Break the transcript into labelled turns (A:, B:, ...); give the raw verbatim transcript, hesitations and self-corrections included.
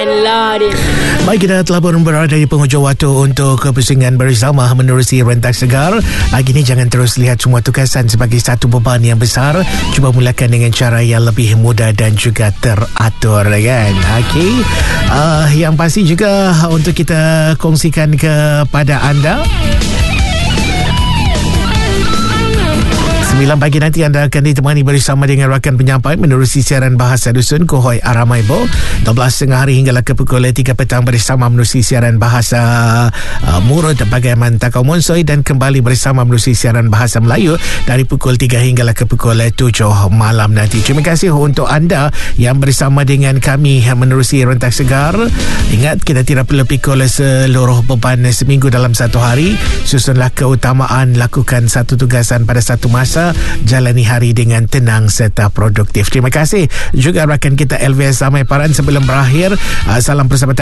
A: Loading.
B: Baik, kita telah pun berada di penghujung waktu untuk kepusingan bersama menerusi Rentak Segar. Pagi ni jangan terus lihat semua tugasan sebagai satu beban yang besar. Cuba mulakan dengan cara yang lebih mudah dan juga teratur, kan? Okey. Uh, yang pasti juga untuk kita kongsikan kepada anda, sembilan pagi nanti anda akan ditemani bersama dengan rakan penyampai menerusi siaran Bahasa Dusun Kohoi Aramaibo. dua belas tiga puluh hari hinggalah ke pukul tiga petang bersama menerusi siaran Bahasa uh, Murud Pagaiman Takau Monsoi, dan kembali bersama menerusi siaran Bahasa Melayu dari pukul tiga hinggalah ke pukul tujuh malam nanti. Terima kasih untuk anda yang bersama dengan kami menerusi Rentak Segar. Ingat, kita tidak perlu pikul seluruh beban seminggu dalam satu hari. Susunlah keutamaan, lakukan satu tugasan pada satu masa, jalani hari dengan tenang serta produktif. Terima kasih juga rakan kita Elvis Samai Paran. Sebelum berakhir, salam persahabatan